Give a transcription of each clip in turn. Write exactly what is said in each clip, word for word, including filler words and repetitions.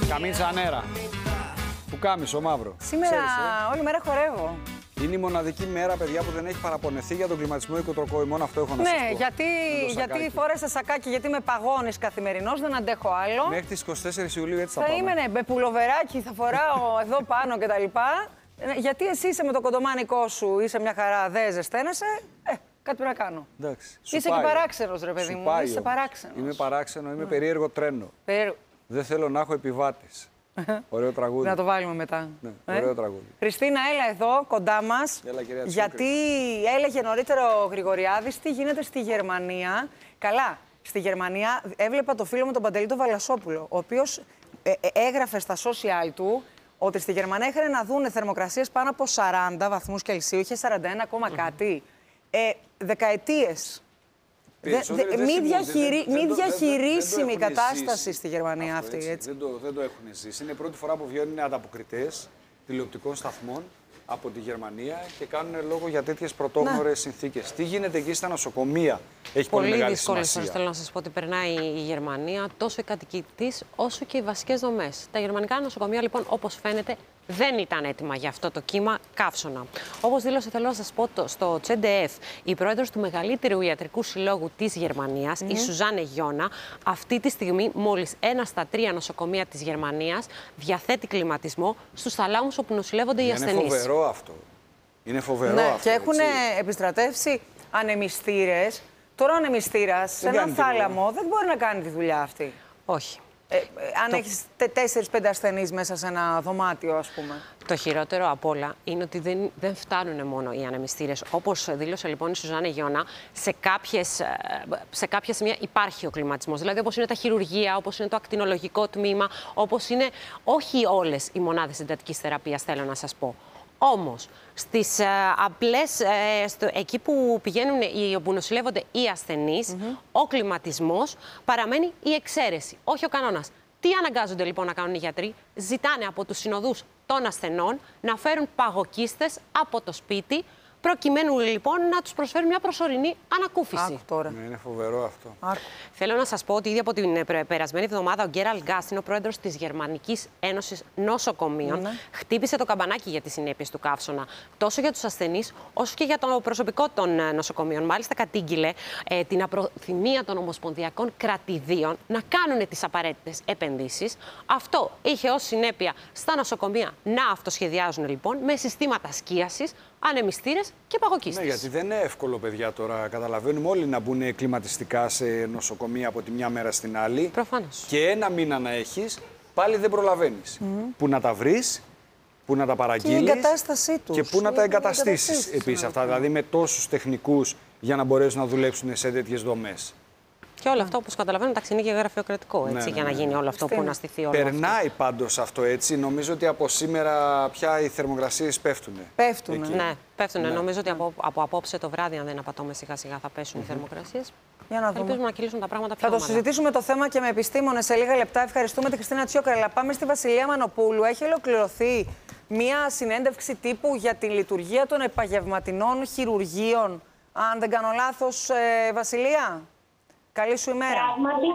Καμίτσα νέρα. Που κάμισο μαύρο. Σήμερα Ξέρεις, ε? όλη μέρα χορεύω. Είναι η μοναδική μέρα, παιδιά, που δεν έχει παραπονεθεί για τον κλιματισμό οικοτροκόη. Μόνο αυτό έχω να σας πω. Ναι, γιατί, γιατί φόρεσα σακάκι, γιατί με παγώνεις καθημερινώς, δεν αντέχω άλλο. Μέχρι τις είκοσι τέσσερις Ιουλίου έτσι θα, θα πάμε. είμαι ναι, με πουλοβεράκι, θα φοράω εδώ πάνω κτλ. Γιατί εσύ είσαι με το κοντομάνικό σου, είσαι μια χαρά, δεν ζεσταίνεσαι. Ε, κάτι πρέπει να κάνω. Εντάξει, είσαι πάει. Και παράξενος, ρε παιδί σου μου. Πάει, είσαι παράξενος. Είμαι παράξενο, είμαι mm. περίεργο τρένο. Περίεργο. Δεν θέλω να έχω επιβάτες. Ωραίο τραγούδι. Να το βάλουμε μετά. Ναι, ωραίο ε? τραγούδι. Χριστίνα, έλα εδώ κοντά μας. Έλα, κυρία γιατί έλεγε νωρίτερο ο Γρηγοριάδης τι γίνεται στη Γερμανία. Καλά, στη Γερμανία έβλεπα το φίλο μου τον Παντελή τον Βαλασόπουλο, ο οποίος ε, ε, έγραφε στα social του ότι στη Γερμανία είχαν να δουν θερμοκρασίες πάνω από σαράντα βαθμούς Κελσίου, είχε σαράντα ένα ακόμα κάτι, ε, δεκαετίες. Δε, δε, μη διαχειρι... διαχειρίσιμη η κατάσταση ζήσει. Στη Γερμανία αυτό, αυτή. Έτσι. Έτσι. Δεν, το, δεν το έχουν ζήσει. Είναι η πρώτη φορά που βγαίνουν ανταποκριτές τηλεοπτικών σταθμών από τη Γερμανία και κάνουν λόγο για τέτοιες πρωτόγνωρες συνθήκες. Τι γίνεται εκεί στα νοσοκομεία έχει πολύ, πολύ μεγάλη σημασία. Πολύ δύσκολες, θέλω να σας πω ότι περνάει η Γερμανία, τόσο η κατοικία της, όσο και οι βασικές δομές. Τα γερμανικά νοσοκομεία, λοιπόν, όπως φαίνεται, δεν ήταν έτοιμα για αυτό το κύμα καύσωνα. Όπως δήλωσε, θέλω να σας πω, το, στο Τσεντεεφ, η πρόεδρος του μεγαλύτερου ιατρικού συλλόγου της Γερμανίας, mm-hmm. η Σουζάνε Γιώνα, αυτή τη στιγμή μόλις ένα στα τρία νοσοκομεία της Γερμανίας διαθέτει κλιματισμό στους θαλάμους όπου νοσηλεύονται οι ασθενείς. Είναι φοβερό αυτό. Είναι φοβερό ναι, αυτό. Και έχουν επιστρατεύσει ανεμιστήρες. Τώρα ο ανεμιστήρας σε έναν θάλαμο δεν μπορεί να κάνει τη δουλειά αυτή. Όχι. Ε, ε, αν το... έχεις τέσσερις πέντε ασθενείς μέσα σε ένα δωμάτιο, ας πούμε. Το χειρότερο απ' όλα είναι ότι δεν, δεν φτάνουν μόνο οι ανεμιστήρες. Όπως δήλωσε λοιπόν η Σουζάνε Γιώνα, σε, κάποιες, σε κάποια σημεία υπάρχει ο κλιματισμός. Δηλαδή, όπως είναι τα χειρουργεία, όπως είναι το ακτινολογικό τμήμα, όπως είναι όχι όλες οι μονάδες εντατικής θεραπείας, θέλω να σας πω. Όμως, στις ε, απλές, ε, στο, εκεί που πηγαίνουν, οι, όπου νοσηλεύονται οι ασθενείς, mm-hmm. ο κλιματισμός παραμένει η εξαίρεση, όχι ο κανόνας. Τι αναγκάζονται λοιπόν να κάνουν οι γιατροί? Ζητάνε από τους συνοδούς των ασθενών να φέρουν παγοκίστες από το σπίτι, προκειμένου λοιπόν να τους προσφέρουν μια προσωρινή ανακούφιση. Άκου τώρα. Ναι, είναι φοβερό αυτό. Άκου. Θέλω να σας πω ότι ήδη από την περασμένη εβδομάδα ο Γκέραλ Γκάς, είναι ο πρόεδρος της Γερμανικής Ένωσης Νοσοκομείων, ναι. χτύπησε το καμπανάκι για τις συνέπειες του καύσωνα, τόσο για τους ασθενείς όσο και για το προσωπικό των νοσοκομείων. Μάλιστα, κατήγγειλε ε, την απροθυμία των ομοσπονδιακών κρατηδίων να κάνουν τις απαραίτητες επενδύσεις. Αυτό είχε ως συνέπεια στα νοσοκομεία να αυτοσχεδιάζουν λοιπόν με συστήματα σκίασης, ανεμιστήρες και παγοκίστες. Ναι, γιατί δεν είναι εύκολο, παιδιά, τώρα. Καταλαβαίνουμε όλοι να μπουν κλιματιστικά σε νοσοκομεία από τη μια μέρα στην άλλη. Προφανώς. Και ένα μήνα να έχεις, πάλι δεν προλαβαίνεις. Mm. Πού να τα βρεις, πού να τα παραγγείλεις. Και η εγκατάστασή τους. Και πού να τα εγκαταστήσεις επίσης αυτά. Δηλαδή με τόσους τεχνικούς για να μπορέσουν να δουλέψουν σε τέτοιες δομές. Και όλο αυτό, όπως καταλαβαίνω, τα είναι και γραφειοκρατικό, έτσι, ναι, ναι, για να γίνει όλο αυτό Στην. που να στηθεί όλο Περνάει αυτό. πάντως αυτό έτσι. Νομίζω ότι από σήμερα πια οι θερμοκρασίες πέφτουν. Πέφτουν. Ναι, πέφτουν. Ναι. Νομίζω ότι ναι. από, από απόψε το βράδυ, αν δεν απατώμε σιγά-σιγά, θα πέσουν mm-hmm. οι θερμοκρασίες. Για να δούμε. Ελπίζουμε να κυλήσουν τα πράγματα πιο Θα το συζητήσουμε το θέμα και με επιστήμονες σε λίγα λεπτά. Ευχαριστούμε τη Χριστίνα Τσιόκρα. Αλλά πάμε στη Βασιλεία Μανοπούλου. Έχει ολοκληρωθεί μία συνέντευξη τύπου για τη λειτουργία των επαγευματινών χειρουργείων. Αν δεν κάνω λάθος, ε, Βασιλεία. Καλή σου ημέρα. Πράγματι,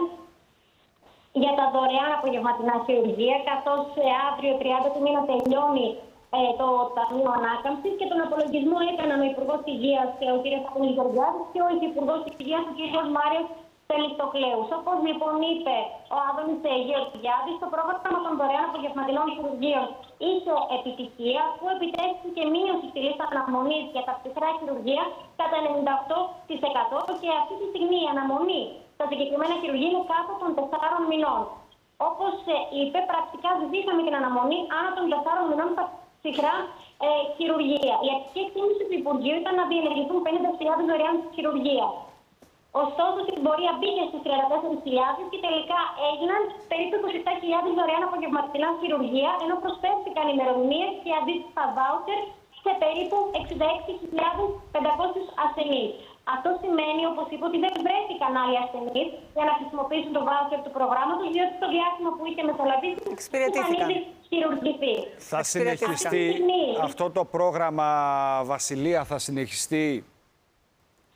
για τα δωρεάν απογευματινά χειρουργία, καθώς ε, αύριο τριάντα του μήνα τελειώνει ε, το Ταμείο Ανάκαμψης και τον απολογισμό έκαναν ο Υπουργός Υγείας, ο κ. Σαφούνης Γεωργιάδης, και ο Υφυπουργός Υγείας, ο κ. Μάριος Τελιστοκλέους. Όπως λοιπόν είπε ο Άδωνης Γεωργιάδης, το πρόγραμμα των δωρεάν απογευματινών χειρουργείων είχε επιτυχία, που επιτρέπει και μείωση στη λίστα αναμονής για τα ψυχρά χειρουργεία κατά ενενήντα οκτώ τοις εκατό, και αυτή τη στιγμή η αναμονή στα συγκεκριμένα χειρουργεία είναι κάτω των τεσσάρων μηνών. Όπως ε, είπε, πρακτικά ζητήσαμε την αναμονή άνω των τεσσάρων μηνών στα ψυχρά ε, χειρουργεία. Η αρχική εκτίμηση του Υπουργείου ήταν να διενεργηθούν πενήντα χιλιάδες δωρεάν χειρουργία. Ωστόσο, στην πορεία μπήκε στις τριάντα τέσσερις χιλιάδες και τελικά έγιναν περίπου είκοσι επτά χιλιάδες δωρεάν απογευματινά χειρουργία, ενώ προσφέρθηκαν ημερομηνίες και αντίστοιχα βάουτσερ σε περίπου εξήντα έξι χιλιάδες πεντακόσιους ασθενείς. Αυτό σημαίνει, όπως είπα, ότι δεν βρέθηκαν άλλοι ασθενείς για να χρησιμοποιήσουν το βάουτσερ του προγράμματος, διότι στο διάστημα που είχε μεσολαβήσει είχαν ήδη χειρουργηθεί. Θα συνεχιστεί αυτό το πρόγραμμα, Βασιλεία, θα συνεχιστεί?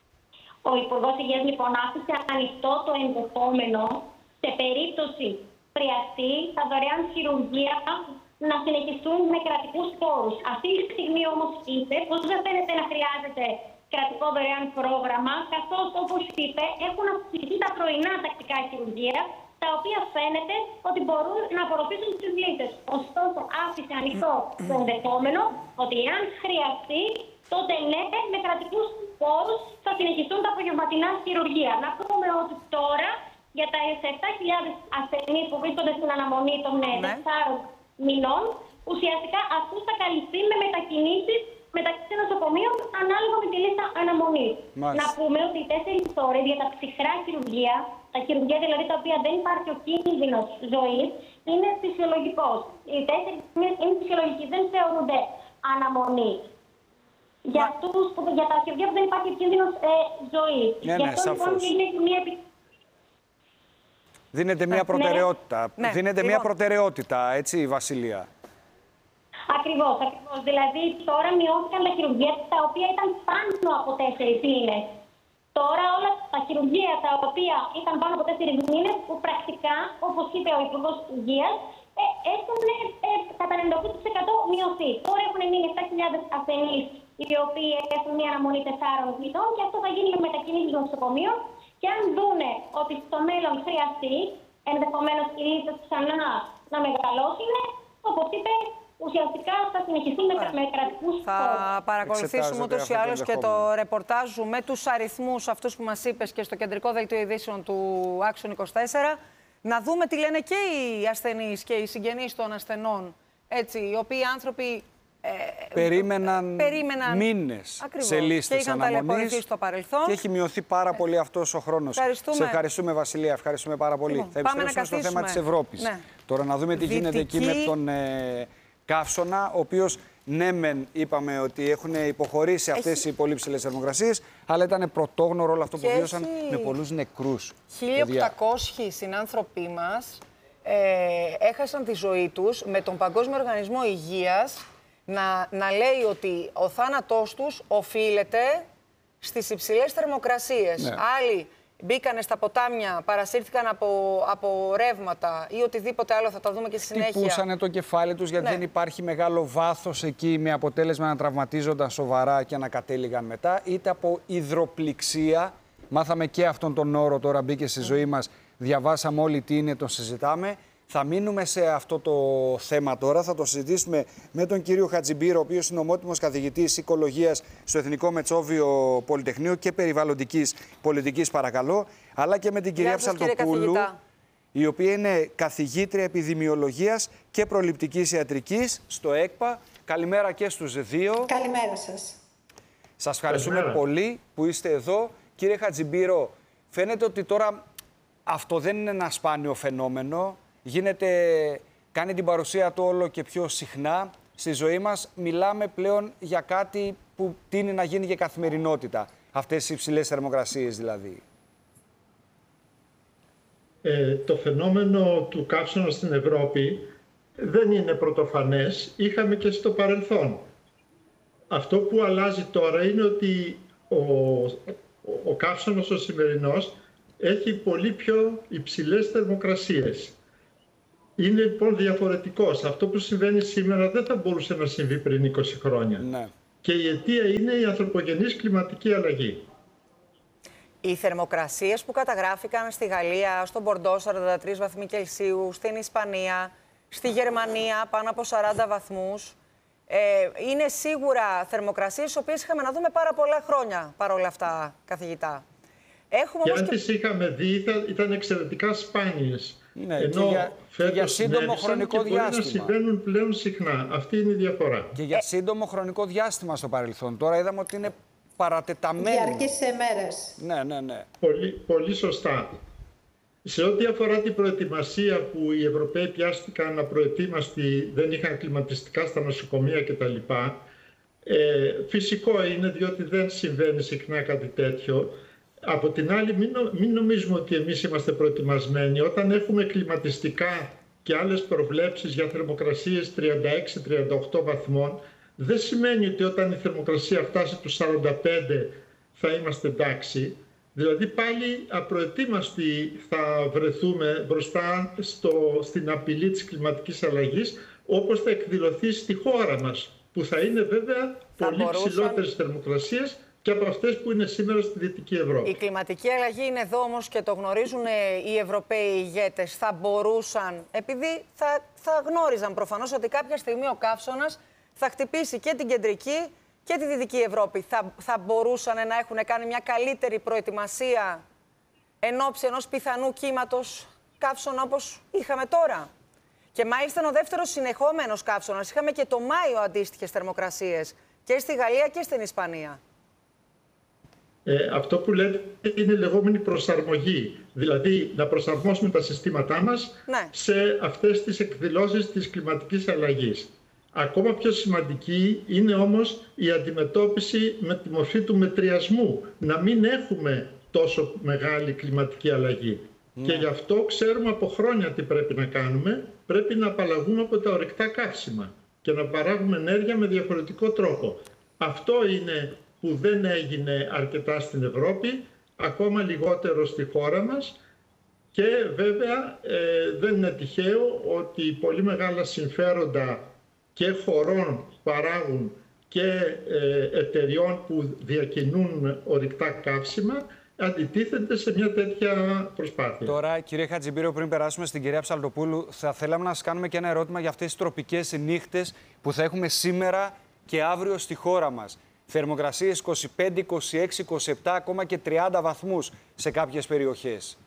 Ο Υπουργός Υγείας λοιπόν άφησε ανοιχτό το ενδεχόμενο, σε περίπτωση χρειαστεί τα δωρεάν χειρουργία να συνεχιστούν με κρατικούς πόρους. Αυτή τη στιγμή όμως είπε πως δεν φαίνεται να χρειάζεται κρατικό δωρεάν πρόγραμμα, καθώς όπως είπε έχουν αυξηθεί τα πρωινά τακτικά χειρουργία, τα οποία φαίνεται ότι μπορούν να απορροφήσουν τις λύτες. Ωστόσο, άφησε ανοιχτό το ενδεχόμενο ότι αν χρειαστεί, τότε ναι, με κρατικούς πόρους θα συνεχιστούν τα απογευματινά χειρουργία. Να πούμε ότι τώρα για τα επτά χιλιάδες ασθενείς που βρίσκονται στην αναμονή των τεσσάρων μηνών, ουσιαστικά αυτούς θα καλυφθεί με μετακινήσεις μεταξύ νοσοκομείων ανάλογα με τη λίστα αναμονής. Να πούμε ότι οι τέσσερις ώρες για τα ψυχρά χειρουργία, τα χειρουργία δηλαδή τα οποία δεν υπάρχει ο κίνδυνος ζωής, είναι φυσιολογικός. Οι τέσσερις μήνες είναι φυσιολογικοί, δεν θεωρούνται αναμονή. Για, αυτούς, για τα χειρουργία που δεν υπάρχει κίνδυνος ε, ζωής. Ναι, Γι' ναι, αυτό λοιπόν σαφώς. είναι μια επι... Δίνεται μια προτεραιότητα. Ναι. Δίνεται Λοιπόν. μια προτεραιότητα, έτσι, Βασιλεία. Ακριβώς, ακριβώς. Δηλαδή τώρα μειώθηκαν τα χειρουργία τα οποία ήταν πάνω από τέσσερις μήνες. Τώρα όλα τα χειρουργία τα οποία ήταν πάνω από τέσσερις μήνες, που πρακτικά, όπως είπε ο Υπουργός Υγείας, ε, έχουν ε, κατά ενενήντα οκτώ τοις εκατό μειωθεί. Τώρα έχουν μείνει επτά χιλιάδες ασθενείς οι οποίοι έχουν μια αναμονή τεσσάρων μηνών και αυτό θα γίνει με μετακινήσεις νοσοκομείων. Και αν δούνε ότι στο μέλλον χρειαστεί, ενδεχομένως οι λίστες ξανά να μεγαλώσουν, όπως είπε, ουσιαστικά θα συνεχιστούν με, με κρατικούς Θα πόρους. παρακολουθήσουμε ούτως ή αυτό το άλλως και το ενδεχόμενο. ρεπορτάζ με τους αριθμούς αυτούς που μας είπες και στο κεντρικό δελτίο ειδήσεων του Άξον είκοσι τέσσερα. Να δούμε τι λένε και οι ασθενείς και οι συγγενείς των ασθενών, έτσι, οι οποίοι άνθρωποι ε, Περίμεναν, περίμεναν μήνες ακριβώς, σε λίστες και είχαν αναμονής ταλαιπωρηθεί στο παρελθόν. και έχει μειωθεί πάρα πολύ αυτός ο χρόνος. Ευχαριστούμε. Σε ευχαριστούμε, Βασιλεία, ευχαριστούμε πάρα πολύ. Λοιπόν, θα πάμε επιστρέψουμε να στο θέμα καθίσουμε. της Ευρώπης. Ναι. Τώρα να δούμε τι γίνεται εκεί με τον ε, Καύσωνα, ο οποίος ναι μεν είπαμε ότι έχουν υποχωρήσει αυτές Έχει... οι πολύ ψηλές θερμοκρασίες, αλλά ήταν πρωτόγνωρο όλο αυτό που Και βίωσαν έχει... με πολλούς νεκρούς. χίλια οκτακόσιοι συνάνθρωποι μας ε, έχασαν τη ζωή τους με τον Παγκόσμιο Οργανισμό Υγείας να, να λέει ότι ο θάνατός τους οφείλεται στις υψηλές θερμοκρασίες. Ναι. Άλλοι μπήκανε στα ποτάμια, παρασύρθηκαν από, από ρεύματα ή οτιδήποτε άλλο, θα τα δούμε και στη συνέχεια. Χτυπούσανε το κεφάλι τους γιατί Ναι. δεν υπάρχει μεγάλο βάθος εκεί, με αποτέλεσμα να τραυματίζονταν σοβαρά και να κατέληγαν μετά, είτε από υδροπληξία. Μάθαμε και αυτόν τον όρο, τώρα μπήκε στη ζωή μας, διαβάσαμε όλοι τι είναι, τον συζητάμε. Θα μείνουμε σε αυτό το θέμα τώρα, θα το συζητήσουμε με τον κύριο Χατζιμπύρο, ο οποίος είναι ομότιμος καθηγητής οικολογίας στο Εθνικό Μετσόβιο Πολυτεχνείο και περιβαλλοντικής πολιτικής, παρακαλώ, αλλά και με την κυρία Γεια σας, κύριε Ψαλτοπούλου, καθηγητά. η οποία είναι καθηγήτρια επιδημιολογίας και προληπτικής ιατρικής στο ΕΚΠΑ. Καλημέρα και στους δύο. Καλημέρα σας. Σας ευχαριστούμε Καλημέρα. πολύ που είστε εδώ. Κύριε Χατζιμπύρο, φαίνεται ότι τώρα αυτό δεν είναι ένα σπάνιο φαινόμενο. Γίνεται, κάνει την παρουσία του όλο και πιο συχνά στη ζωή μας. Μιλάμε πλέον για κάτι που τείνει να γίνει και καθημερινότητα. Αυτές οι υψηλές θερμοκρασίες δηλαδή. Ε, το φαινόμενο του καύσωνα στην Ευρώπη δεν είναι πρωτοφανές. Είχαμε και στο παρελθόν. Αυτό που αλλάζει τώρα είναι ότι ο, ο καύσωνας ο σημερινός έχει πολύ πιο υψηλές θερμοκρασίες. Είναι λοιπόν διαφορετικός. Αυτό που συμβαίνει σήμερα δεν θα μπορούσε να συμβεί πριν είκοσι χρόνια. Ναι. Και η αιτία είναι η ανθρωπογενής κλιματική αλλαγή. Οι θερμοκρασίες που καταγράφηκαν στη Γαλλία, στον Μπορντό σαράντα τρεις βαθμοί Κελσίου, στην Ισπανία, στη Γερμανία πάνω από σαράντα βαθμούς, ε, είναι σίγουρα θερμοκρασίες τις οποίες είχαμε να δούμε πάρα πολλά χρόνια παρόλα αυτά, καθηγητά. Έχουμε Και όμως αν και... τις είχαμε δει ήταν, ήταν εξαιρετικά σπάνιες. Ναι, Ενώ και για- και για φέτος σύντομο συνέβησαν χρονικό και μπορεί να διάστημα. συμβαίνουν πλέον συχνά. Αυτή είναι η διαφορά. Και για σύντομο χρονικό διάστημα στο παρελθόν. Τώρα είδαμε ότι είναι παρατεταμένο. Διαρκείς σε μέρες. Ναι, ναι, ναι. Πολύ, πολύ σωστά. Σε ό,τι αφορά την προετοιμασία που οι Ευρωπαίοι πιάστηκαν απροετοίμαστοι, δεν είχαν κλιματιστικά στα νοσοκομεία κτλ. Ε, φυσικό είναι, διότι δεν συμβαίνει συχνά κάτι τέτοιο. Από την άλλη, μην, νο- μην νομίζουμε ότι εμείς είμαστε προετοιμασμένοι. Όταν έχουμε κλιματιστικά και άλλες προβλέψεις για θερμοκρασίες τριάντα έξι με τριάντα οκτώ βαθμών, δεν σημαίνει ότι όταν η θερμοκρασία φτάσει τους σαράντα πέντε θα είμαστε εντάξει, Δηλαδή πάλι απροετοίμαστοι θα βρεθούμε μπροστά στο, στην απειλή της κλιματικής αλλαγής, όπως θα εκδηλωθεί στη χώρα μας, που θα είναι βέβαια θα πολύ μπορούσαν... ψηλότερες θερμοκρασίες και από αυτές που είναι σήμερα στη Δυτική Ευρώπη. Η κλιματική αλλαγή είναι εδώ όμως και το γνωρίζουν οι Ευρωπαίοι ηγέτες. Θα μπορούσαν, επειδή θα, θα γνώριζαν προφανώς ότι κάποια στιγμή ο καύσωνας θα χτυπήσει και την κεντρική και τη Δυτική Ευρώπη. Θα, θα μπορούσαν να έχουν κάνει μια καλύτερη προετοιμασία εν ώψη ενός πιθανού κύματος καύσωνα όπως είχαμε τώρα. Και μάλιστα είναι ο δεύτερος συνεχόμενος καύσωνας. Είχαμε και το Μάιο αντίστοιχες θερμοκρασίες και στη Γαλλία και στην Ισπανία. Ε, αυτό που λέτε είναι λεγόμενη προσαρμογή. Δηλαδή να προσαρμόσουμε τα συστήματά μας ναι. σε αυτές τις εκδηλώσεις της κλιματικής αλλαγής. Ακόμα πιο σημαντική είναι όμως η αντιμετώπιση με τη μορφή του μετριασμού. Να μην έχουμε τόσο μεγάλη κλιματική αλλαγή. Ναι. Και γι' αυτό ξέρουμε από χρόνια τι πρέπει να κάνουμε. Πρέπει να απαλλαγούμε από τα ορυκτά καύσιμα και να παράγουμε ενέργεια με διαφορετικό τρόπο. Αυτό είναι που δεν έγινε αρκετά στην Ευρώπη, ακόμα λιγότερο στη χώρα μας. Και βέβαια ε, δεν είναι τυχαίο ότι πολύ μεγάλα συμφέροντα και χωρών παράγουν και ε, εταιριών που διακινούν ορυκτά καύσιμα αντιτίθεται σε μια τέτοια προσπάθεια. Τώρα, κύριε Χατζιμπύριο, πριν περάσουμε στην κυρία Ψαλτοπούλου, θα θέλαμε να σας κάνουμε και ένα ερώτημα για αυτές τις τροπικές νύχτες που θα έχουμε σήμερα και αύριο στη χώρα μας. Θερμοκρασίες είκοσι πέντε, είκοσι έξι, είκοσι επτά, ακόμα και τριάντα βαθμούς σε κάποιες περιοχές.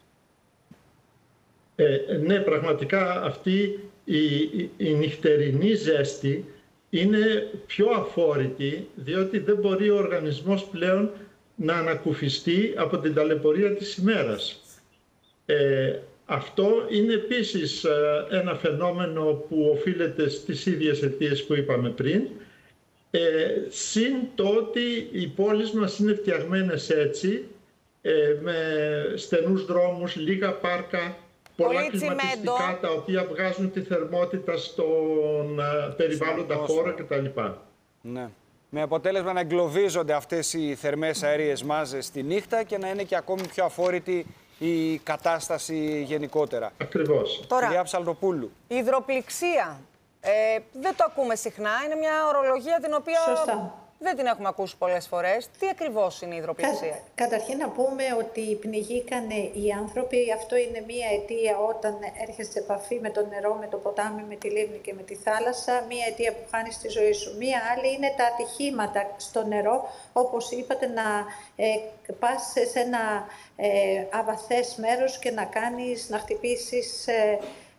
Ε, ναι, πραγματικά αυτή η, η, η νυχτερινή ζέστη είναι πιο αφόρητη, διότι δεν μπορεί ο οργανισμός πλέον να ανακουφιστεί από την ταλαιπωρία της ημέρας. Ε, αυτό είναι επίσης ένα φαινόμενο που οφείλεται στις ίδιες αιτίες που είπαμε πριν. Ε, συν το ότι οι πόλεις μας είναι φτιαγμένες έτσι, ε, με στενούς δρόμους, λίγα πάρκα, πολλά κλιματιστικά τα οποία βγάζουν τη θερμότητα στον uh, περιβάλλοντα χώρο κτλ. Ναι. Με αποτέλεσμα να εγκλωβίζονται αυτές οι θερμές αέριες μάζες στη νύχτα και να είναι και ακόμη πιο αφόρητη η κατάσταση γενικότερα. Ακριβώς. Τώρα, κυρία Ψαλτοπούλου. Η υδροπληξία. Ε, δεν το ακούμε συχνά. Είναι μια ορολογία την οποία Σωστά. δεν την έχουμε ακούσει πολλές φορές. Τι ακριβώς είναι η υδροπληξία? Κα, καταρχήν να πούμε ότι πνιγήκαν οι άνθρωποι. Αυτό είναι μια αιτία όταν έρχεσαι σε επαφή με το νερό, με το ποτάμι, με τη λίμνη και με τη θάλασσα. Μια αιτία που χάνεις τη ζωή σου. Μια άλλη είναι τα ατυχήματα στο νερό. Όπως είπατε, να ε, πας σε ένα ε, αβαθές μέρος και να κάνεις, να χτυπήσεις ε,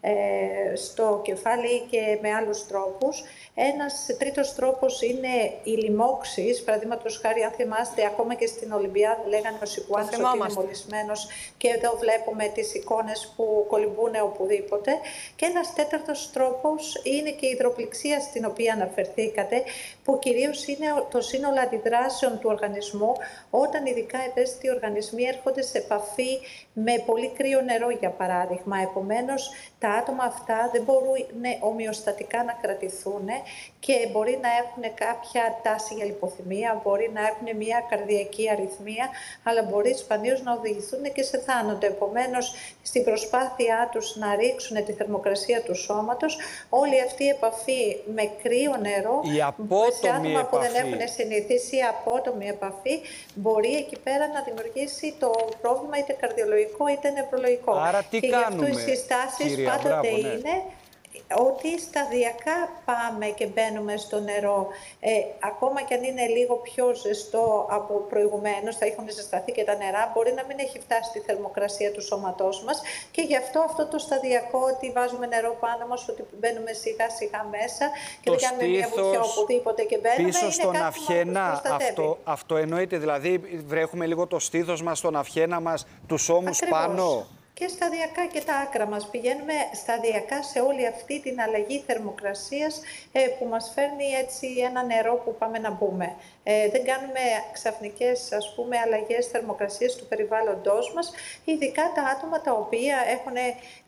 στο κεφάλι και με άλλους τρόπους. Ένας τρίτος τρόπος είναι οι λοιμώξεις. Παραδείγματος χάρη, αν θυμάστε, ακόμα και στην Ολυμπιάδα λέγανε ο Σικουάνης ότι είναι μολυσμένος και εδώ βλέπουμε τις εικόνες που κολυμπούν οπουδήποτε. Και ένας τέταρτος τρόπος είναι και η υδροπληξία στην οποία αναφερθήκατε, που κυρίως είναι το σύνολο αντιδράσεων του οργανισμού, όταν ειδικά ευαίσθητοι οργανισμοί έρχονται σε επαφή με πολύ κρύο νερό, για παράδειγμα. Επομένως, τα άτομα αυτά δεν μπορούν ομοιοστατικά να κρατηθούν και μπορεί να έχουν κάποια τάση για λιποθυμία, μπορεί να έχουν μια καρδιακή αρρυθμία, αλλά μπορεί σπανίως να οδηγηθούν και σε θάνατο. Επομένως, στην προσπάθειά τους να ρίξουν τη θερμοκρασία του σώματος, όλη αυτή η επαφή με κρύο νερό, σε άτομα επαφή. που δεν έχουν συνηθίσει, η απότομη επαφή, μπορεί εκεί πέρα να δημιουργήσει το πρόβλημα είτε καρδιολογικό είτε νευρολογικό. Άρα τι και κάνουμε, γι' αυτό οι συστάσεις κυρία, πάντοτε μπράβο, ναι. είναι ότι σταδιακά πάμε και μπαίνουμε στο νερό. Ε, ακόμα και αν είναι λίγο πιο ζεστό από προηγουμένως, θα έχουν ζεσταθεί και τα νερά, μπορεί να μην έχει φτάσει στη θερμοκρασία του σώματός μας και γι' αυτό αυτό το σταδιακό ότι βάζουμε νερό πάνω μας, ότι μπαίνουμε σιγά σιγά μέσα και το δεν κάνουμε μια βουτιά οπουδήποτε και μπαίνουμε. Πίσω είναι στον κάτι αυχένα, αυτό, αυτό εννοείται, δηλαδή βρέχουμε λίγο το στήθος μας, στον αυχένα μας, τους ώμους πάνω. Και σταδιακά και τα άκρα μας. Πηγαίνουμε σταδιακά σε όλη αυτή την αλλαγή θερμοκρασίας ε, που μας φέρνει έτσι ένα νερό που πάμε να μπούμε. Ε, δεν κάνουμε ξαφνικές, ας πούμε, αλλαγές θερμοκρασίας του περιβάλλοντός μας, ειδικά τα άτομα τα οποία έχουν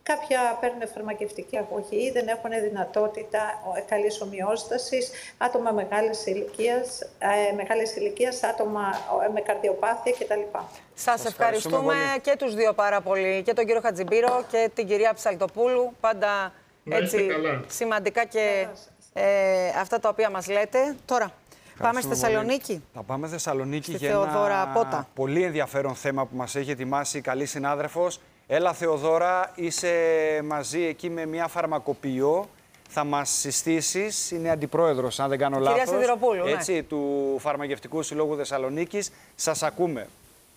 Κάποια παίρνουν φαρμακευτική αγωγή, δεν έχουν δυνατότητα καλής ομοιόστασης, άτομα μεγάλης ηλικίας, ε, μεγάλης ηλικίας, άτομα με καρδιοπάθεια κτλ. Σας, Σας ευχαριστούμε και τους δύο πάρα πολύ, και τον κύριο Χατζιμπύρο και την κυρία Ψαλτοπούλου. Πάντα έτσι σημαντικά και ε, αυτά τα οποία μας λέτε. Τώρα, πάμε στη Θεσσαλονίκη. Θα πάμε στη Θεσσαλονίκη στη για Θεοδόρα ένα Πότα. πολύ ενδιαφέρον θέμα που μας έχει ετοιμάσει η καλή συνάδελφος. Έλα Θεοδόρα, είσαι μαζί εκεί με μια φαρμακοποιό. Θα μας συστήσεις, είναι αντιπρόεδρος, αν δεν κάνω λάθος. Κυρία Σιδηροπούλου, έτσι, ναι. του Φαρμακευτικού Συλλόγου Θεσσαλονίκης. Σας ακούμε.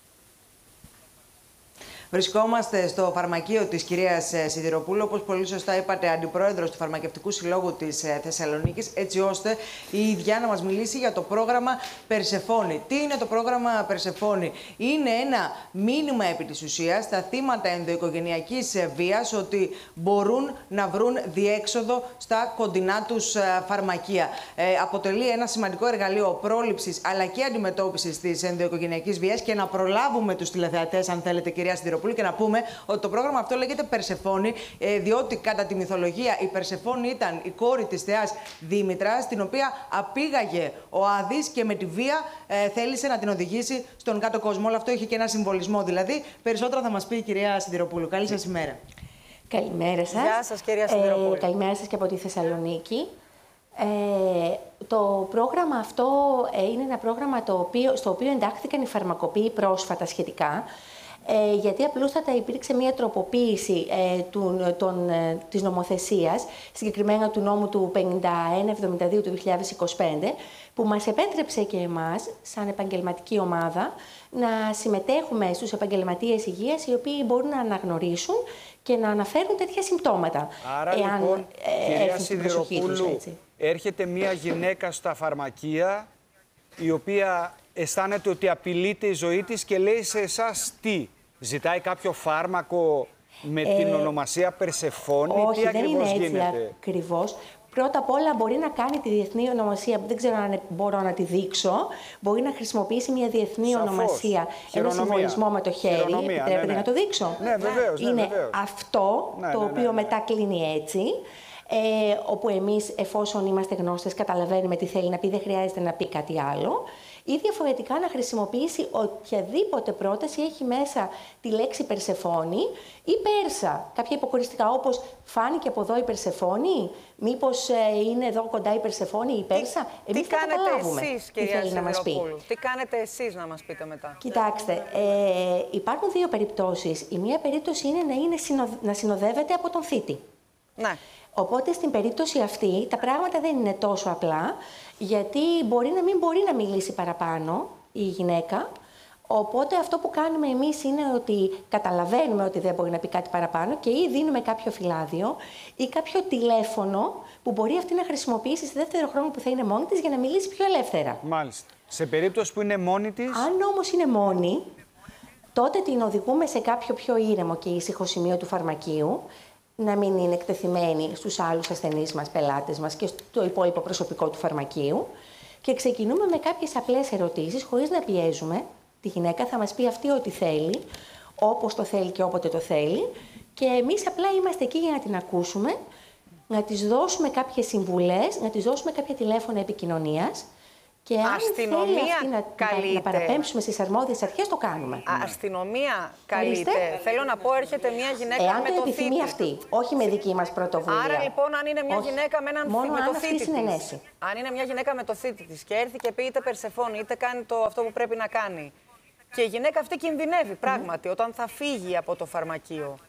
Βρισκόμαστε στο φαρμακείο της κυρίας Σιδηροπούλου, όπως πολύ σωστά είπατε, αντιπρόεδρος του Φαρμακευτικού Συλλόγου της Θεσσαλονίκης, έτσι ώστε η ίδια να μας μιλήσει για το πρόγραμμα Περσεφόνη. Τι είναι το πρόγραμμα Περσεφόνη? Είναι ένα μήνυμα επί της ουσίας στα θύματα ενδοοικογενειακής βίας ότι μπορούν να βρουν διέξοδο στα κοντινά τους φαρμακεία. Ε, αποτελεί ένα σημαντικό εργαλείο πρόληψης αλλά και αντιμετώπισης της ενδοοικογενειακής βίας και να προλάβουμε τους τηλεθεατές, αν θέλετε, κυρία Σιδηροπούλου, και να πούμε ότι το πρόγραμμα αυτό λέγεται Περσεφόνη, διότι κατά τη μυθολογία η Περσεφόνη ήταν η κόρη της θεάς Δήμητρας, την οποία απήγαγε ο Άδης και με τη βία ε, θέλησε να την οδηγήσει στον κάτω κόσμο. Όλο αυτό είχε και ένα συμβολισμό. Δηλαδή, περισσότερα θα μας πει η κυρία Σιδηροπούλου. Καλή σας ημέρα. Καλημέρα σας. Γεια σας, κυρία Σιδηροπούλου. Ε, καλημέρα σας και από τη Θεσσαλονίκη. Ε, το πρόγραμμα αυτό ε, είναι ένα πρόγραμμα το οποίο, στο οποίο εντάχθηκαν οι φαρμακοποιοί πρόσφατα σχετικά. Ε, γιατί απλούστατα υπήρξε μια τροποποίηση ε, του, τον, ε, της νομοθεσίας, συγκεκριμένα του νόμου του πενήντα ένα εβδομήντα δύο του δύο χιλιάδες είκοσι πέντε, που μας επέτρεψε και εμάς, σαν επαγγελματική ομάδα, να συμμετέχουμε στους επαγγελματίες υγείας, οι οποίοι μπορούν να αναγνωρίσουν και να αναφέρουν τέτοια συμπτώματα. Άρα, εάν, λοιπόν, ε, κυρία Σιδηροπούλου, έρχεται μια γυναίκα στα φαρμακεία, η οποία αισθάνεται ότι απειλείται η ζωή της και λέει σε εσάς τι? Ζητάει κάποιο φάρμακο με ε, την ονομασία Περσεφόνη? Όχι, τι δεν είναι έτσι γίνεται? ακριβώς. Πρώτα απ' όλα μπορεί να κάνει τη διεθνή ονομασία, που δεν ξέρω αν μπορώ να τη δείξω. Μπορεί να χρησιμοποιήσει μια διεθνή Σαφώς. ονομασία, ένα συμβολισμό με το χέρι. Επιτρέπετε ναι, ναι. να το δείξω? Ναι, βεβαίως. Είναι ναι, βεβαίως. αυτό ναι, το ναι, ναι, οποίο ναι, ναι. μετά κλείνει έτσι. Ε, όπου εμείς, εφόσον είμαστε γνώστες, καταλαβαίνουμε τι θέλει να πει, δεν χρειάζεται να πει κάτι άλλο. Ή διαφορετικά να χρησιμοποιήσει οποιαδήποτε πρόταση έχει μέσα τη λέξη Περσεφόνη ή Πέρσα. Κάποια υποκοριστικά, όπως φάνηκε από εδώ η Περσεφόνη, μήπως ε, είναι εδώ κοντά η Περσεφόνη ή η Περσα. Εμείς τι θα καταλάβουμε εσείς, τι θέλει να μας πει. Τι κάνετε εσείς να μας πείτε μετά? Κοιτάξτε, ε, υπάρχουν δύο περιπτώσεις. Η μία περίπτωση είναι να, είναι συνο... να συνοδεύεται από τον θήτη. Ναι. Οπότε στην περίπτωση αυτή τα πράγματα δεν είναι τόσο απλά, γιατί μπορεί να μην μπορεί να μιλήσει παραπάνω η γυναίκα. Οπότε αυτό που κάνουμε εμείς είναι ότι καταλαβαίνουμε ότι δεν μπορεί να πει κάτι παραπάνω και ή δίνουμε κάποιο φυλάδιο ή κάποιο τηλέφωνο που μπορεί αυτή να χρησιμοποιήσει σε δεύτερο χρόνο που θα είναι μόνη της για να μιλήσει πιο ελεύθερα. Μάλιστα. Σε περίπτωση που είναι μόνη της... Αν όμως είναι μόνη, τότε την οδηγούμε σε κάποιο πιο ήρεμο και ήσυχο σημείο του φαρμακείου, να μην είναι εκτεθειμένη στους άλλους ασθενείς μας, πελάτες μας και στο υπόλοιπο προσωπικό του φαρμακείου. Και ξεκινούμε με κάποιες απλές ερωτήσεις, χωρίς να πιέζουμε. Τη γυναίκα θα μας πει αυτή ό,τι θέλει, όπως το θέλει και όποτε το θέλει. Και εμείς απλά είμαστε εκεί για να την ακούσουμε, να της δώσουμε κάποιες συμβουλές, να της δώσουμε κάποια τηλέφωνα επικοινωνίας. Και αν αστυνομία θέλει αυτή να, να, να παραπέμψουμε στις αρμόδιες αρχές, το κάνουμε. Α, αστυνομία καλείται. Θέλω να πω, έρχεται μια γυναίκα Εάν με το, το επιθυμεί θήτη. αυτή, όχι με δική μας πρωτοβουλία. Άρα λοιπόν, αν είναι μια όχι. γυναίκα με, έναν, Μόνο με αν το αυτή θήτη συνενέσει. της, αν είναι μια γυναίκα με το θήτη της και έρθει και πει είτε Περσεφόνη είτε κάνει το, αυτό που πρέπει να κάνει, και η γυναίκα αυτή κινδυνεύει πράγματι mm. όταν θα φύγει από το φαρμακείο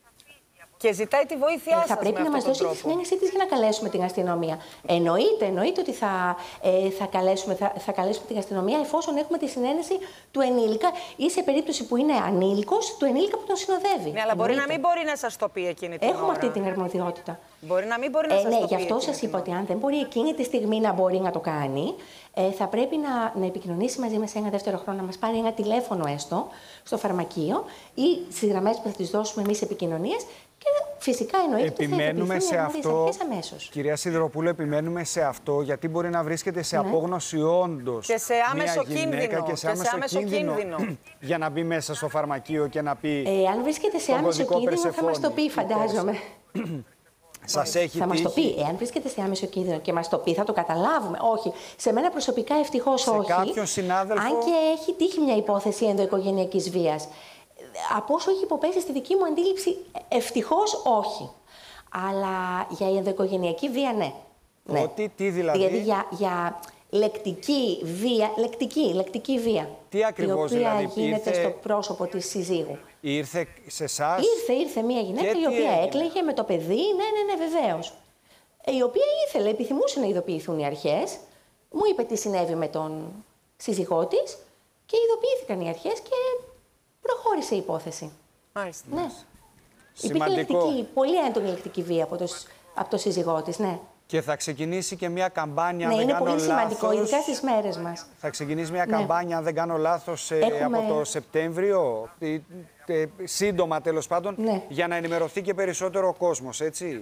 και ζητάει τη βοήθειά ε, σας. Θα πρέπει να μας δώσει τρόπο. τη συνένεσή της για να καλέσουμε την αστυνομία. Εννοείται, εννοείται ότι θα, ε, θα, καλέσουμε, θα, θα καλέσουμε την αστυνομία εφόσον έχουμε τη συνένεση του ενήλικα ή σε περίπτωση που είναι ανήλικος, του ενήλικα που τον συνοδεύει. Ναι, αλλά μπορεί να μην μπορεί να σας το πει εκείνη την Έχουμε ώρα. αυτή την αρμοδιότητα. Μπορεί να μην μπορεί να ε, σας ναι, το πει. γι' αυτό σας είπα ότι αν δεν μπορεί εκείνη τη στιγμή να μπορεί να το κάνει, ε, θα πρέπει να, να επικοινωνήσει μαζί μας ένα δεύτερο χρόνο, να μας πάρει ένα τηλέφωνο έστω στο φαρμακείο ή στις γραμμές που θα τις δώσουμε εμείς επικοινωνίας Και φυσικά εννοείται ότι θα επιμένουμε σε αυτό. Αμέσως. Κυρία Σιδηροπούλου, επιμένουμε σε αυτό, γιατί μπορεί να βρίσκεται σε ναι. απόγνωση όντως και σε άμεσο μια γυναίκα κίνδυνο, και σε άμεσο, και σε άμεσο κίνδυνο, κίνδυνο για να μπει μέσα στο φαρμακείο και να πει. Ε, αν βρίσκεται σε άμεσο κίνδυνο, θα μας το πει, φαντάζομαι. Σας έχει θα μας το τύχει. πει. Εάν βρίσκεται σε άμεσο κίνδυνο και μας το πει, θα το καταλάβουμε. Όχι. Σε μένα προσωπικά ευτυχώς όχι. Σε κάποιον συνάδελφο. Αν και έχει τύχει μια υπόθεση ενδοοικογενειακής βίας. Από όσο έχει υποπέσει στη δική μου αντίληψη, ευτυχώς όχι. Αλλά για η ενδοοικογενειακή βία, ναι. ναι. Ότι, τι δηλαδή. Δηλαδή για, για λεκτική βία, λεκτική, λεκτική βία. Τι ακριβώς η οποία δηλαδή, γίνεται ήρθε... στο πρόσωπο της συζύγου. Ήρθε σε εσάς. Ήρθε, ήρθε μια γυναίκα η οποία έγινε? έκλαιγε με το παιδί, ναι, ναι, ναι, βεβαίως. Η οποία ήθελε, επιθυμούσε να ειδοποιηθούν οι αρχές. Μου είπε τι συνέβη με τον σύζυγό της και ειδοποιήθηκαν οι αρχές και προχώρησε η υπόθεση. Μάλιστα. Ναι. Σημαντικό. Υπήρχε λεκτική, πολύ έντονη λεκτική βία από το, από το σύζυγό της, ναι. Και θα ξεκινήσει και μια καμπάνια, ναι, αν δεν είναι κάνω πολύ σημαντικό, λάθος, ειδικά στις μέρες μας. Θα ξεκινήσει μια ναι. καμπάνια, αν δεν κάνω λάθος, Έχουμε... από το Σεπτέμβριο, σύντομα τέλος πάντων, ναι. για να ενημερωθεί και περισσότερο ο κόσμος, έτσι.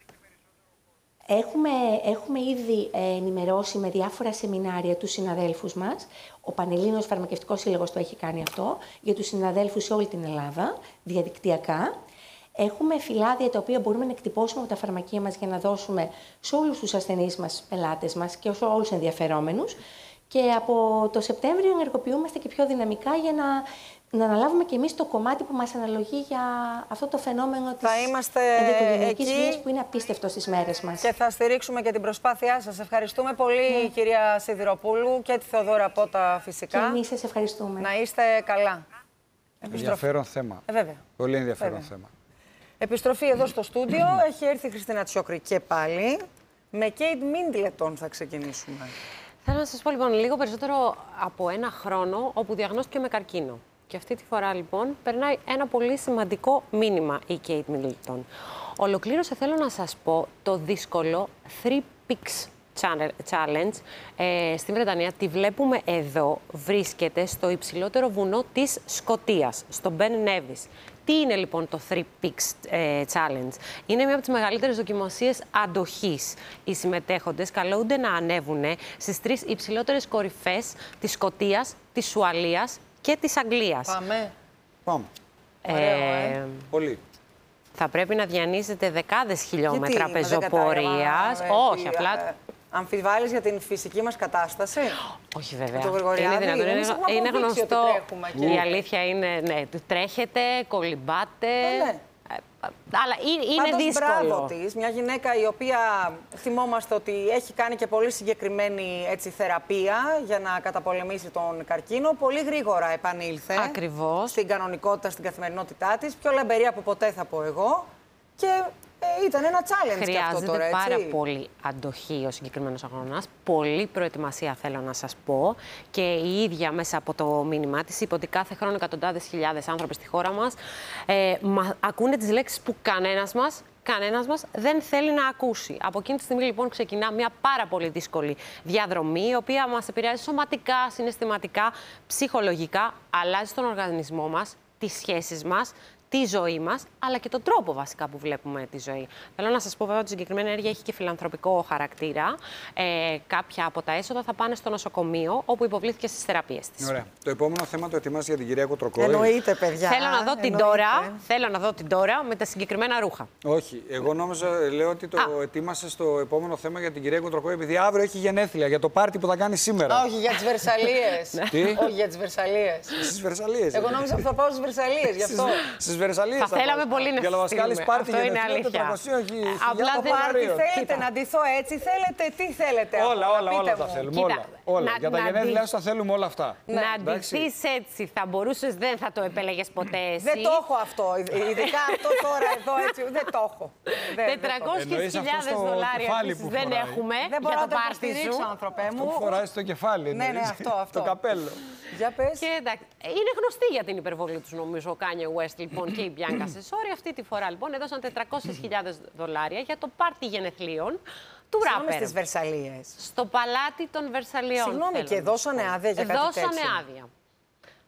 Έχουμε, έχουμε ήδη ενημερώσει με διάφορα σεμινάρια τους συναδέλφους μας. Ο Πανελλήνιος Φαρμακευτικός Σύλλογος το έχει κάνει αυτό, για τους συναδέλφους σε όλη την Ελλάδα, διαδικτυακά. Έχουμε φυλάδια τα οποία μπορούμε να εκτυπώσουμε από τα φαρμακεία μας για να δώσουμε σε όλους τους ασθενείς μας, πελάτες μας και σε όλους τους ενδιαφερόμενους. Και από το Σεπτέμβριο ενεργοποιούμαστε και πιο δυναμικά για να, να αναλάβουμε και εμείς το κομμάτι που μας αναλογεί για αυτό το φαινόμενο της ενδοοικογενειακής βίας που είναι απίστευτο στις μέρες μας. Και θα στηρίξουμε και την προσπάθειά σας. Ευχαριστούμε πολύ, ναι. κυρία Σιδηροπούλου, και τη Θεοδώρα Πότα φυσικά. Και εμείς σας ευχαριστούμε. Να είστε καλά. Ενδιαφέρον θέμα. Ε, βέβαια. Πολύ ενδιαφέρον βέβαια. θέμα. Επιστροφή εδώ στο στούντιο. Έχει έρθει η Χριστίνα Τσιόκρη και πάλι. Με Κέιτ Μίντλετον θα ξεκινήσουμε. Θέλω να σας πω λοιπόν λίγο περισσότερο από ένα χρόνο όπου διαγνώστηκε με καρκίνο. Και αυτή τη φορά λοιπόν περνάει ένα πολύ σημαντικό μήνυμα η Κέιτ Μίντλετον. Ολοκλήρωσε, θέλω να σας πω, το δύσκολο Three Peaks Challenge ε, στη Βρετανία. Τη βλέπουμε εδώ, βρίσκεται στο υψηλότερο βουνό της Σκωτίας, στο Ben Nevis. Τι είναι λοιπόν το Three Peaks ε, Challenge? Είναι μια από τις μεγαλύτερες δοκιμασίες αντοχής. Οι συμμετέχοντες καλούνται να ανέβουν στις τρεις υψηλότερες κορυφές της Σκωτίας, της Ουαλίας και της Αγγλίας. Πάμε. Πάμε. Ε, Ωραίο, ε. Πολύ. Θα πρέπει να διανύσετε δεκάδες χιλιόμετρα Γιατί, πεζοπορίας. Όχι, απλά... Αμφιβάλλεις για την φυσική μας κατάσταση? Όχι βέβαια. Είναι δυνατόν. Είναι, είναι γνωστό. Και... Η αλήθεια είναι, ναι, τρέχετε, κολυμπάτε. Ε, ναι. Αλλά είναι, είναι Πάντως, δύσκολο. Μπράβο της, μια γυναίκα η οποία θυμόμαστε ότι έχει κάνει και πολύ συγκεκριμένη έτσι, θεραπεία για να καταπολεμήσει τον καρκίνο. Πολύ γρήγορα επανήλθε. Ακριβώς. Στην κανονικότητα, στην καθημερινότητά της. Πιο λαμπερή από ποτέ θα πω εγώ. Και ε, ήταν ένα challenge και αυτό τώρα, έτσι. Χρειάζεται πάρα πολύ αντοχή ο συγκεκριμένος αγώνας. Πολλή προετοιμασία θέλω να σας πω. Και η ίδια μέσα από το μήνυμά της είπε ότι κάθε χρόνο εκατοντάδες χιλιάδες άνθρωποι στη χώρα μας ε, μα, ακούνε τις λέξεις που κανένας μας Κανένας μας δεν θέλει να ακούσει. Από εκείνη τη στιγμή λοιπόν ξεκινά μια πάρα πολύ δύσκολη διαδρομή, η οποία μας επηρεάζει σωματικά, συναισθηματικά, ψυχολογικά, αλλάζει τον οργανισμό μας, τις σχέσεις μας, τη ζωή μας, αλλά και τον τρόπο βασικά που βλέπουμε τη ζωή. Θέλω να σας πω βέβαια ότι η συγκεκριμένη ενέργεια έχει και φιλανθρωπικό χαρακτήρα. Ε, κάποια από τα έσοδα θα πάνε στο νοσοκομείο, όπου υποβλήθηκε στις θεραπείες της. Ωραία. Το επόμενο θέμα το ετοιμάζει για την κυρία Κοτροκόη. Εννοείται, παιδιά. Θέλω να δω την τώρα, θέλω να δω την τώρα με τα συγκεκριμένα ρούχα. Όχι. Εγώ νόμιζα, λέω ότι το Α. ετοίμασε στο επόμενο θέμα για την κυρία Κοτροκόη, επειδή αύριο έχει γενέθλια για το πάρτι που θα κάνει σήμερα. Όχι, για τις Βερσαλίες. Τι? Όχι, για τις Βερσαλίες. Στις Βερσαλίες. Εγώ νόμιζα ότι θα πάω στις Βερσαλίες, γι' αυτό. Βερσαλίες. Θα θέλαμε πολύ να στείλουμε. Αυτό είναι αλήθεια. Απλά δεν θέλετε να ντυθώ έτσι, θέλετε, τι θέλετε. Όλα, όλα, όλα τα θέλουμε. Όλα, όλα. Για τα γενέθλιά σου τα θέλουμε όλα αυτά. Να ντυθείς έτσι, θα μπορούσες, δεν θα το επέλεγες ποτέ εσύ. Δεν το έχω αυτό. Ειδικά αυτό τώρα εδώ έτσι, δεν το έχω. τετρακόσιες χιλιάδες δολάρια δεν έχουμε για το πάρτι σου. Αυτό φοράει στο κεφάλι. Ναι, ναι, αυτό, αυτό. Το καπέλο. Για πες. Και εντάξει, είναι γνωστή για την υπερβολή τους, νομίζω, ο Kanye West λοιπόν και η Bianca Cesori. Αυτή τη φορά λοιπόν έδωσαν τετρακόσιες χιλιάδες δολάρια για το πάρτι γενεθλίων του ράπερ. Στις Βερσαλίες. Στο παλάτι των Βερσαλιών. Συγγνώμη, και δώσανε άδεια για κάτι τέτοιο? Δώσανε άδεια.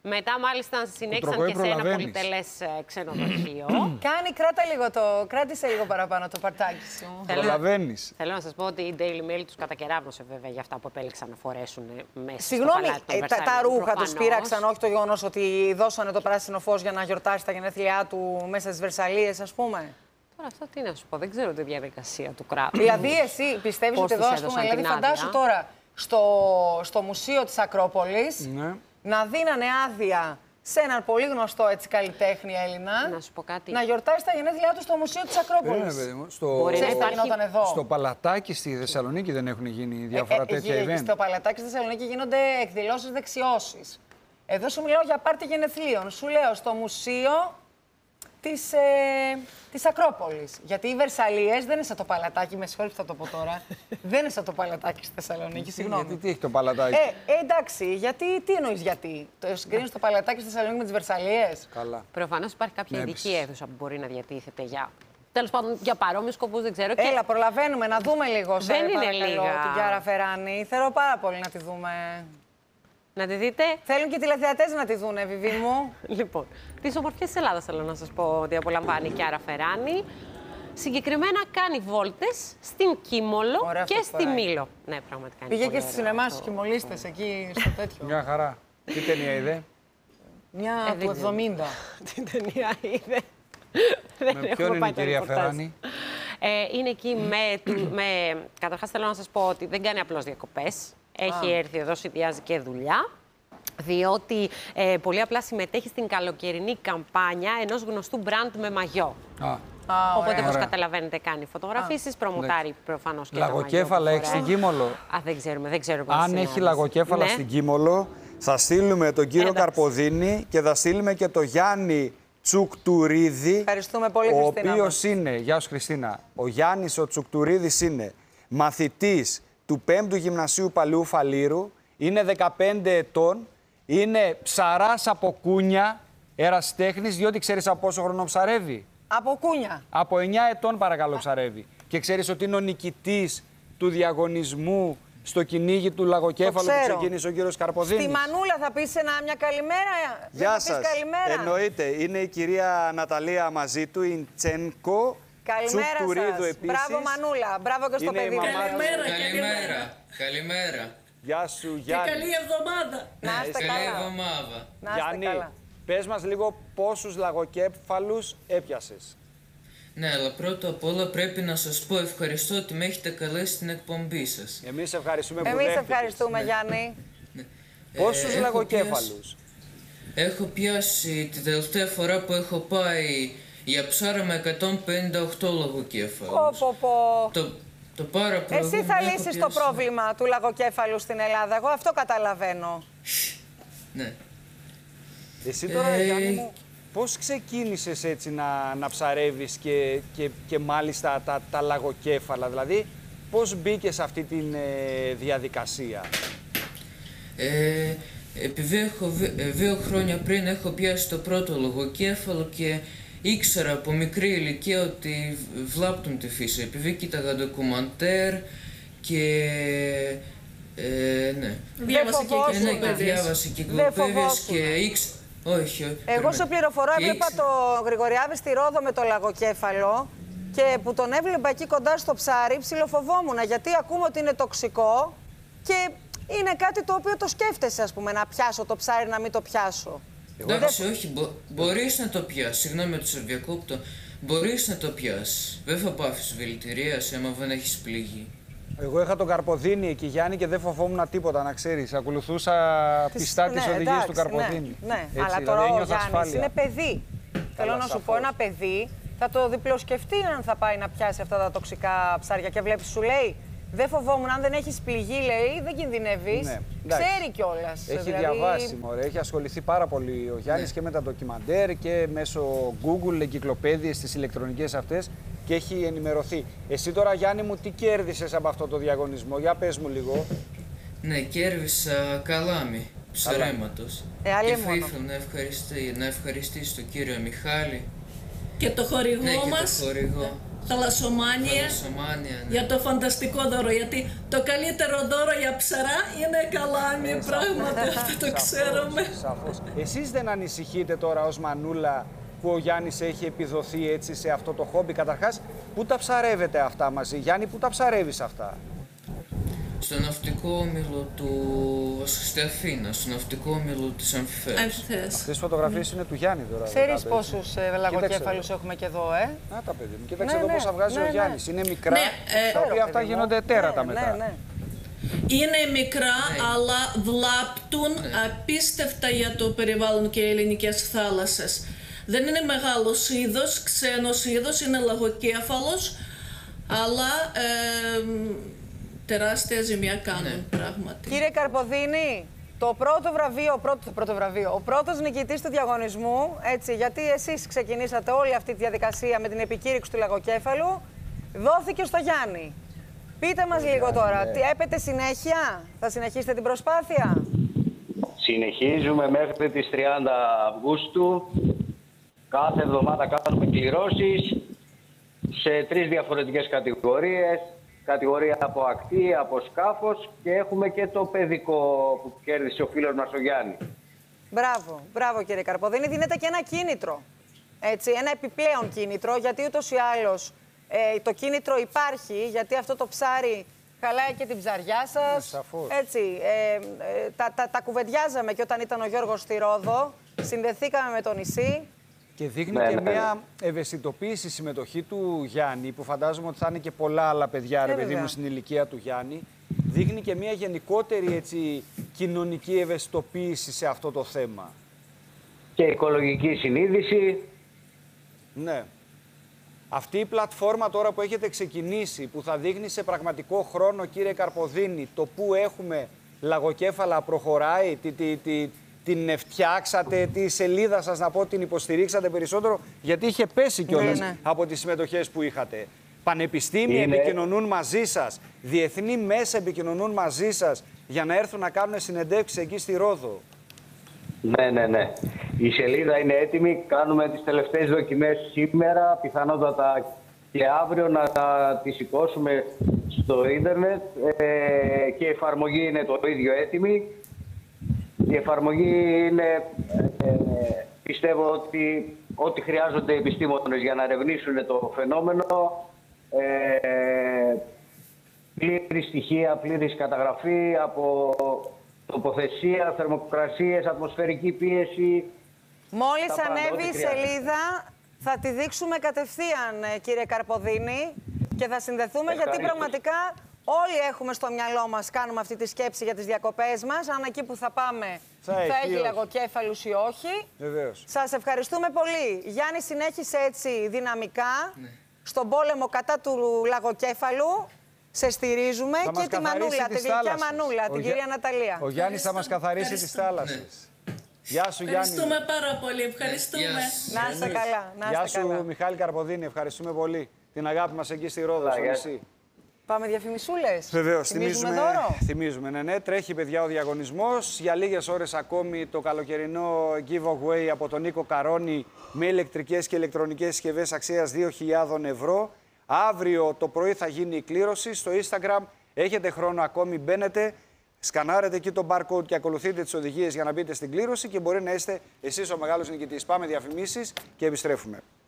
Μετά, μάλιστα, συνέχισαν και σε ένα πολυτελές ξενοδοχείο. Κάνει, κράτα λίγο το, κράτησε λίγο παραπάνω το παρτάκι σου. Προλαβαίνεις. Θέλω να σας πω ότι η Daily Mail τους κατακεράβνωσε βέβαια για αυτά που επέλεξαν να φορέσουν μέσα Συγγνώμη, στο παλάτι των ε, τα, τα ρούχα τους πείραξαν, όχι το γεγονός ότι δώσανε το πράσινο φως για να γιορτάσει τα γενέθλιά του μέσα στις Βερσαλίες, ας πούμε. Τώρα αυτό τι να σου πω, δεν ξέρω τη διαδικασία του κράτους. Δηλαδή, εσύ πιστεύεις ότι εδώ, ας πούμε, δηλαδή, φαντάσου τώρα στο, στο Μουσείο της Ακρόπολης ναι. να δίνανε άδεια σε έναν πολύ γνωστό έτσι, καλλιτέχνη Έλληνα να, σου πω κάτι. να γιορτάσει τα γενέθλιά του στο Μουσείο της Ακρόπολης. Περίμενε, στο... Μπορεί να υπάρχει εδώ. Στο Παλατάκι στη Θεσσαλονίκη δεν έχουν γίνει διάφορα ε, ε, τέτοια ε, event. Στο Παλατάκι στη Θεσσαλονίκη γίνονται εκδηλώσεις δεξιώσεις. Εδώ σου μιλάω για πάρτι γενεθλίων. Σου λέω στο Μουσείο της, ε, της Ακρόπολης. Γιατί οι Βερσαλίες δεν είναι σαν το Παλατάκι, με συγχωρείτε που θα το πω τώρα. δεν είναι σαν το Παλατάκι στη Θεσσαλονίκη, συγγνώμη. Γιατί τι έχει το Παλατάκι. Ε, ε, εντάξει, γιατί, τι εννοείς γιατί. Το συγκρίνεις το Παλατάκι στη Θεσσαλονίκη με τις Βερσαλίες. Καλά. Προφανώς υπάρχει κάποια ναι, ειδική αίθουσα που μπορεί να διατίθεται για. Τέλος πάντων, για παρόμοιους σκοπούς δεν ξέρω. Έλα, και... προλαβαίνουμε να δούμε λίγο. Σε δεν είναι παρακαλώ, λίγα. Την Κιάρα Φεράνη. Θέλω πάρα πολύ να τη δούμε. Να τη δείτε. Θέλουν και οι τηλεθεατές να τη δούνε, Βιβί μου. Λοιπόν, τις ομορφιές της Ελλάδας θέλω να σας πω ότι απολαμβάνει η Κιάρα Φεράνη. Συγκεκριμένα κάνει βόλτες στην Κίμολο ωραία, και στη Μήλο. Ναι, πραγματικά. Πήγε και στη σινεμά στους κιμολίστες εκεί στο τέτοιο. Μια χαρά. Τι ταινία είδε. Μια ε, του εβδομήντα. Τι ταινία είδε. Με ποιον είναι η κυρία Φεράνη. Ε, είναι εκεί με, με... Καταρχάς θέλω να σας πω ότι δεν κάνει απλώς διακοπές. Έχει ah. έρθει εδώ, συνδυάζει και δουλειά. Διότι ε, πολύ απλά συμμετέχει στην καλοκαιρινή καμπάνια ενός γνωστού μπραντ με μαγιό. Ah. Ah, Οπότε, όπως ωραία. καταλαβαίνετε, κάνει φωτογραφίσεις, ah. προμοτάρει προφανώς και λαγοκέφαλα έχει στην Κίμολο. Α, δεν ξέρουμε, δεν ξέρουμε. Αν έχει λαγοκέφαλα ναι. στην Κίμολο, θα στείλουμε τον κύριο Εντάξει. Καρποδίνη και θα στείλουμε και τον Γιάννη Τσουκτουρίδη. Ευχαριστούμε πολύ, ο Χριστίνα. Ο οποίος είναι, γεια σου Χριστίνα, ο Γιάννης ο Τσουκτουρίδης είναι μαθητής του πέμπτου Γυμνασίου Παλαιού Φαλήρου, είναι δεκαπέντε ετών, είναι ψαράς από κούνια, ερασιτέχνης, διότι ξέρεις από πόσο χρόνο ψαρεύει. Από κούνια. Από εννιά ετών παρακαλώ ψαρεύει. Και ξέρεις ότι είναι ο νικητής του διαγωνισμού στο κυνήγι του λαγοκέφαλου που ξεκίνησε ο κύριος Καρποδίνης. Στη Μανούλα θα πεις ένα, μια καλημέρα. Γεια σας. Καλημέρα. Εννοείται. Είναι η κυρία Ναταλία μαζί του, η Τσένκο. Καλημέρα σας. Επίσης. Μπράβο Μανούλα. Μπράβο και στο είναι παιδί. Καλημέρα, καλημέρα. Καλημέρα. Γεια σου Γιάννη. Και καλή εβδομάδα. Να είστε καλή καλά. εβδομάδα. Να είστε Γιάννη, καλά. πες μας λίγο πόσους λαγοκέφαλους έπιασες. Ναι, αλλά πρώτα απ' όλα πρέπει να σας πω ευχαριστώ ότι με έχετε καλέσει στην εκπομπή σας. Εμείς ευχαριστούμε που Εμείς δέχτηκες. ευχαριστούμε, ναι. Γιάννη. Ναι. Πόσους ε, λαγοκέφαλους. Πιάσει, έχω πιάσει τη τελευταία φορά που έχω πάει για ψάρα με εκατόν πενήντα οκτώ λαγοκέφαλους. Πω, πω, πω. Το, το πάρα προηγούμενο Εσύ θα έχω λύσεις πιάσει... το πρόβλημα του λαγοκέφαλου στην Ελλάδα. Εγώ αυτό καταλαβαίνω. Ναι. Εσύ τώρα, ε... Γιάννη μου, πώς ξεκίνησες έτσι να, να ψαρεύεις και, και, και μάλιστα τα, τα λαγοκέφαλα, δηλαδή πώς μπήκες σε αυτή τη ε, διαδικασία. Ε, επειδή έχω δύο χρόνια πριν έχω πιάσει το πρώτο λογοκέφαλο και ήξερα από μικρή ηλικία ότι βλάπτουν τη φύση. Επειδή κοίταγα ντοκουμαντέρ και... Ε, ναι. Διάβασε και εγκυκλοπαίδειες. Ναι, διάβασε και εγκυκλοπαίδειες και ήξερα... Όχι, όχι. Εγώ σε πληροφορώ, έβλεπα ήξε... το Γρηγοριάδη στη Ρόδο με το λαγοκέφαλο και που τον έβλεπα εκεί κοντά στο ψάρι, ψιλοφοβόμουν γιατί ακούμε ότι είναι τοξικό και είναι κάτι το οποίο το σκέφτεσαι, ας πούμε, να πιάσω το ψάρι, να μην το πιάσω. Εντάξει, όχι, μπο, μπορείς να το πιάσεις. Συγγνώμη του σε διακόπτω. Μπορείς να το πιάσεις. Δεν θα πάφεις δηλητηρίαση άμα δεν έχεις πληγή. Εγώ είχα τον Καρποδίνη εκεί, Γιάννη, και δεν φοβόμουν τίποτα, να ξέρεις. Ακολουθούσα πιστά τις ναι, οδηγίες εντάξει, του Καρποδίνη. Ναι, ναι. Έτσι, αλλά δηλαδή, τώρα ο Γιάννης ασφάλεια. είναι παιδί. Θέλω να σου πω, ένα παιδί θα το διπλοσκεφτεί αν θα πάει να πιάσει αυτά τα τοξικά ψάρια. Και βλέπεις, σου λέει, δεν φοβόμουν, αν δεν έχεις πληγή, λέει, δεν κινδυνεύεις. Ναι, ξέρει κιόλας. Έχει δηλαδή... διαβάσει, μωρέ. Έχει ασχοληθεί πάρα πολύ ο Γιάννης ναι. και με τα ντοκιμαντέρ και μέσω Google, εγκυκλοπαίδειες, τις ηλεκτρονικές αυτές και έχει ενημερωθεί. Εσύ τώρα, Γιάννη μου, τι κέρδισες από αυτό το διαγωνισμό, για πες μου λίγο. Ναι, κέρδισα καλάμι ψαρέματος. Ε, και θα ήθελα να, ευχαριστήσω, να ευχαριστήσω τον κύριο Μιχάλη. Και το χορηγό ναι, μας. Και το χορηγό. Θαλασσομάνια, Θαλασσομάνια, ναι. για το φανταστικό δώρο. Γιατί το καλύτερο δώρο για ψαρά είναι καλάμι, πράγματι, αυτό το ξέρουμε. Σαφώς. Εσείς δεν ανησυχείτε τώρα ως μανούλα που ο Γιάννης έχει επιδοθεί έτσι σε αυτό το χόμπι? Καταρχάς, πού τα ψαρεύετε αυτά μαζί? Γιάννη, πού τα ψαρεύεις αυτά? Στο ναυτικό όμιλο του... στη Αθήνα, στο ναυτικό όμιλο της Αμφιθέας. Αμφιθέας. Αυτές τις φωτογραφίες είναι του Γιάννη τώρα. Ξέρεις πόσους ε, λαγοκέφαλους έχουμε και εδώ, ε? Να τα παιδί μου, κοίταξε Ναι, εδώ ναι, πόσα βγάζει ναι, ο ναι. Γιάννης. Είναι μικρά, Ναι, ε, τα οποία Ξέρω, αυτά παιδί μου. γίνονται τέρατα Ναι, μετά. ναι, ναι. Είναι μικρά, αλλά βλάπτουν απίστευτα για το περιβάλλον και ελληνικές θάλασσες. Δεν είναι μεγάλος είδος, ξένος είδος, είναι λαγοκέφαλος, αλλά ε, τεράστια ζημιά κάνουν πράγματι. Κύριε Καρποδίνη, το πρώτο βραβείο, πρώτο, το πρώτο βραβείο, ο πρώτος νικητής του διαγωνισμού, έτσι, γιατί εσείς ξεκινήσατε όλη αυτή τη διαδικασία με την επικήρυξη του λαγοκέφαλου, δόθηκε στο Γιάννη. Πείτε μας λίγο τώρα, τι έπεται συνέχεια, θα συνεχίσετε την προσπάθεια? Συνεχίζουμε μέχρι τις τριάντα Αυγούστου. Κάθε εβδομάδα κάνουμε κληρώσεις σε τρεις διαφορετικές κατηγορίες. Κατηγορία από ακτή, από σκάφος και έχουμε και το παιδικό που κέρδισε ο φίλος μας ο Γιάννης. Μπράβο, μπράβο κύριε Καρποδίνη. Δίνετε και ένα κίνητρο, έτσι, ένα επιπλέον κίνητρο, γιατί ούτως ή άλλως ε, το κίνητρο υπάρχει, γιατί αυτό το ψάρι χαλάει και την ψαριά σας. Ναι, έτσι, ε, ε, τα, τα, τα κουβεντιάζαμε και όταν ήταν ο Γιώργος στη Ρόδο, συνδεθήκαμε με το νησί. Και δείχνει Ναι, και ναι. μια ευαισθητοποίηση συμμετοχή του Γιάννη, που φαντάζομαι ότι θα είναι και πολλά άλλα παιδιά, ρε Ε, παιδί βέβαια. μου, στην ηλικία του Γιάννη. Δείχνει και μια γενικότερη έτσι, κοινωνική ευαισθητοποίηση σε αυτό το θέμα. Και οικολογική συνείδηση. Ναι. Αυτή η πλατφόρμα τώρα που έχετε ξεκινήσει, που θα δείχνει σε πραγματικό χρόνο, κύριε Καρποδίνη, το που έχουμε λαγοκέφαλα προχωράει, τι, τι, τι, την φτιάξατε, τη σελίδα σας, να πω, την υποστηρίξατε περισσότερο, γιατί είχε πέσει κιόλας ναι. από τις συμμετοχές που είχατε. Πανεπιστήμια Είναι. επικοινωνούν μαζί σας, διεθνή μέσα επικοινωνούν μαζί σας για να έρθουν να κάνουν συνεντεύξεις εκεί στη Ρόδο. Ναι, ναι, ναι. Η σελίδα είναι έτοιμη. Κάνουμε τις τελευταίες δοκιμές σήμερα, πιθανότατα και αύριο να τα τις σηκώσουμε στο ίντερνετ. Ε, και η εφαρμογή είναι το ίδιο έτοιμη. Η εφαρμογή είναι, ε, πιστεύω ότι ό,τι χρειάζονται οι επιστήμονες για να ερευνήσουν το φαινόμενο. Ε, πλήρη στοιχεία, πλήρης καταγραφή από τοποθεσία, θερμοκρασίες, ατμοσφαιρική πίεση. Μόλις Τα πάντα, ανέβει ό,τι η σελίδα, θα τη δείξουμε κατευθείαν, ε, κύριε Καρποδίνη, και θα συνδεθούμε, γιατί Ευχαρίστως. πραγματικά όλοι έχουμε στο μυαλό μας, κάνουμε αυτή τη σκέψη για τις διακοπές μας, αν εκεί που θα πάμε Θα θα, έχει ή έχει όχι. λαγοκέφαλους ή όχι. Βεβαίως. Σας ευχαριστούμε πολύ. Γιάννη, συνέχισε έτσι δυναμικά στον πόλεμο κατά του λαγοκέφαλου. Σε στηρίζουμε Θα και μας τη καθαρίσει Μανούλα, τις τη γλυκιά θάλασσες. Μανούλα, Ο την Γιά- κυρία Ναταλία. Ο Γιάννης θα μας καθαρίσει τις Ευχαριστώ. θάλασσες. Γεια σου, Γιάννη. Ευχαριστούμε πάρα πολύ. Ευχαριστούμε. Γεια σας. Να είστε καλά, να Γεια είστε σου, καλά. Μιχάλη Καρποδίνη. Ευχαριστούμε πολύ. Την αγάπη μας εκεί στη Ρόδο, στο Γεια νησί. Πάμε διαφημισούλες. Βεβαίως, Θυμίζουμε θυμίζουμε, δώρο. θυμίζουμε, ναι, ναι. Τρέχει, παιδιά, ο διαγωνισμός. Για λίγες ώρες ακόμη το καλοκαιρινό giveaway από τον Νίκο Καρόνι με ηλεκτρικές και ηλεκτρονικές συσκευές αξίας δύο χιλιάδες ευρώ. Αύριο το πρωί θα γίνει η κλήρωση. Στο Instagram έχετε χρόνο ακόμη, μπαίνετε, σκανάρετε εκεί το barcode και ακολουθείτε τις οδηγίες για να μπείτε στην κλήρωση και μπορεί να είστε εσείς ο μεγάλος νικητής. Πάμε διαφημίσεις και επιστρέφουμε.